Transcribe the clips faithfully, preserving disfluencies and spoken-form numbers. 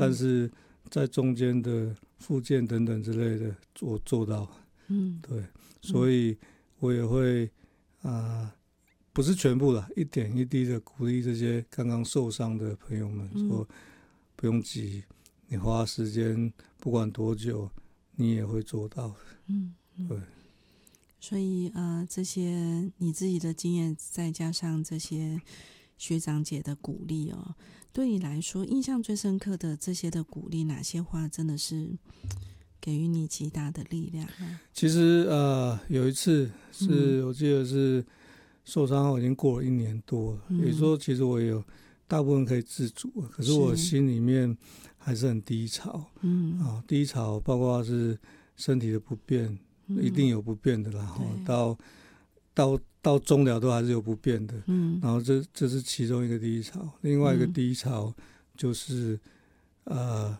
但是在中间的复健等等之类的，我做到。嗯，对，所以我也会啊、呃，不是全部啦，一点一滴的鼓励这些刚刚受伤的朋友们，说不用急，你花时间不管多久，你也会做到的。嗯，对。 所以呃，这些你自己的经验，再加上这些学长姐的鼓励哦，对你来说印象最深刻的这些的鼓励，哪些话真的是给予你极大的力量啊？ 其实呃，有一次是、嗯、我记得是受伤后已经过了一年多了，嗯、也就是说其实我也有大部分可以自主，可是我心里面还是很低潮。嗯啊，低潮包括是身体的不便。一定有不变的啦，嗯、到到到终了都还是有不变的，嗯，然后这这是其中一个低潮，另外一个低潮就是，嗯、呃，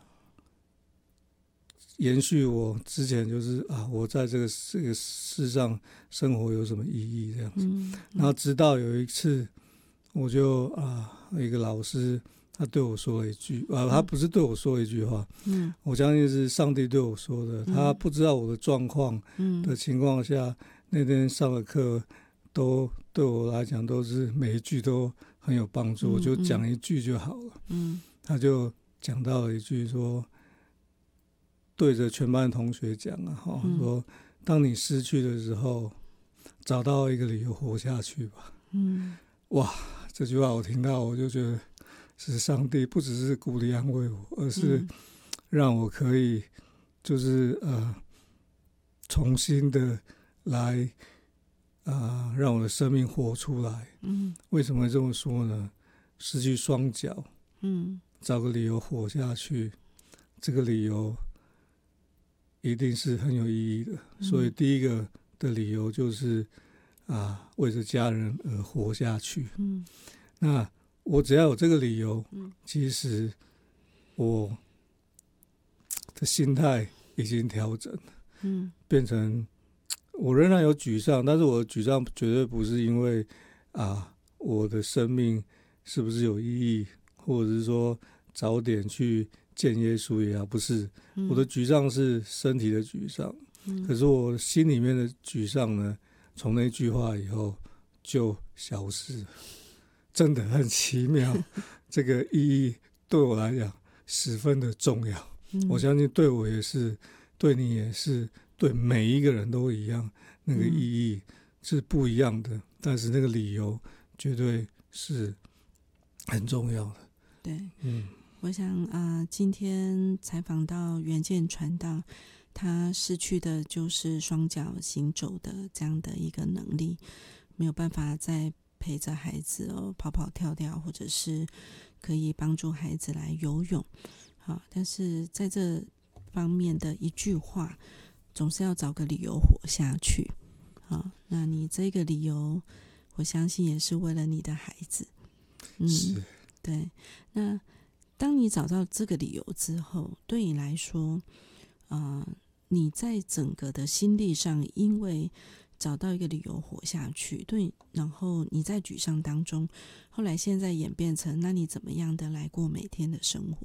延续我之前就是啊，我在这个这个世上生活有什么意义这样子，嗯嗯、然后直到有一次，我就啊一个老师。他对我说了一句啊，他不是对我说了一句话，嗯，我相信是上帝对我说的。嗯、他不知道我的状况的情况下，嗯、那天上的课都对我来讲都是每一句都很有帮助，嗯、我就讲一句就好了。嗯，他就讲到了一句说，对着全班同学讲啊，哈、嗯，说当你失去的时候，找到一个理由活下去吧。嗯，哇，这句话我听到我就觉得。是上帝不只是鼓励安慰我，而是让我可以就是呃重新的来啊、呃、让我的生命活出来。嗯，为什么会这么说呢？失去双脚，嗯，找个理由活下去，这个理由一定是很有意义的。嗯、所以第一个的理由就是啊、呃、为着家人而活下去。嗯，那。我只要有这个理由，嗯、其实我的心态已经调整了，嗯、变成我仍然有沮丧，但是我的沮丧绝对不是因为啊我的生命是不是有意义，或者是说早点去见耶稣也好，不是，嗯、我的沮丧是身体的沮丧，嗯、可是我心里面的沮丧呢，从那句话以后就消失了。真的很奇妙，这个意义对我来讲十分的重要。嗯、我相信对我也是，对你也是，对每一个人都一样。那个意义是不一样的，嗯、但是那个理由绝对是很重要的。 对，嗯，我想啊、呃，今天采访到远见传道，他失去的就是双脚行走的这样的一个能力，没有办法再陪着孩子哦跑跑跳跳，或者是可以帮助孩子来游泳，好，但是在这方面的一句话，总是要找个理由活下去。好，那你这个理由，我相信也是为了你的孩子。 嗯，是， 对。那当你找到这个理由之后，对你来说，呃，你在整个的心力上，因为找到一个理由活下去，对，然后你在沮丧当中，后来现在演变成，那你怎么样的来过每天的生活？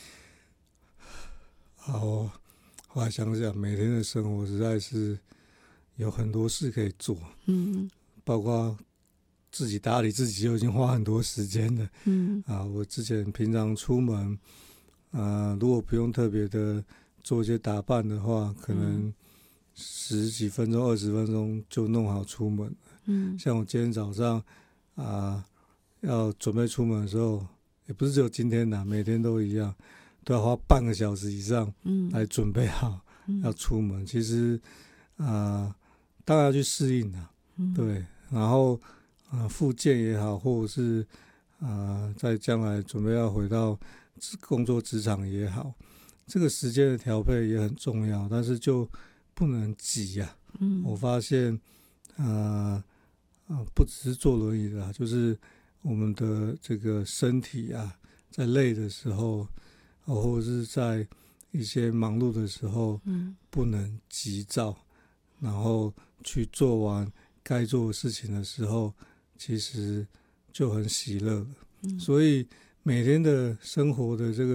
好，后来想想，每天的生活实在是有很多事可以做，嗯，包括自己打理自己就已经花很多时间了，嗯啊，我之前平常出门，啊，如果不用特别的做一些打扮的话，可能十几分钟、二十分钟就弄好出门。嗯，像我今天早上啊，要准备出门的时候，也不是只有今天啦，每天都一样，都要花半个小时以上，嗯，来准备好、嗯、要出门。其实啊，当然要去适应啦，嗯、对，然后啊，复健也好，或者是啊，在将来准备要回到工作职场也好，这个时间的调配也很重要，但是就不能急呀、啊。嗯，我发现，呃，呃，不只是坐轮椅的、啊，就是我们的这个身体啊，在累的时候，或者是在一些忙碌的时候，嗯，不能急躁，然后去做完该做的事情的时候，其实就很喜乐了。嗯，所以每天的生活的这个